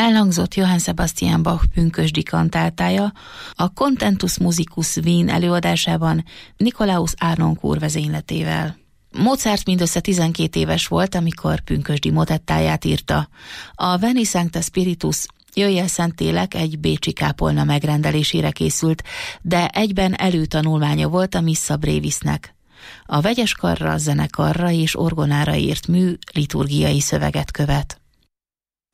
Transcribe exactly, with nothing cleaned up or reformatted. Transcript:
Elhangzott Johann Sebastian Bach pünkösdi kantátája a Contentus Musicus Wien előadásában Nikolaus Harnoncourt vezényletével. Mozart mindössze tizenkét éves volt, amikor pünkösdi motettáját írta. A Veni Sancta Spiritus, Jöjj el Szentlélek egy bécsi kápolna megrendelésére készült, de egyben előtanulmánya volt a Missa Brevisnek. A vegyeskarra, zenekarra és orgonára írt mű liturgiai szöveget követ.